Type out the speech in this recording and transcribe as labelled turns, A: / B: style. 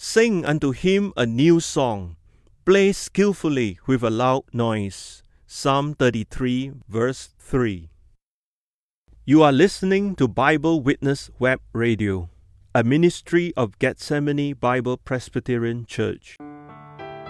A: Sing unto him a new song. Play skillfully with a loud noise. Psalm 33, verse 3. You are listening to Bible Witness Web Radio, a ministry of Gethsemane Bible Presbyterian Church.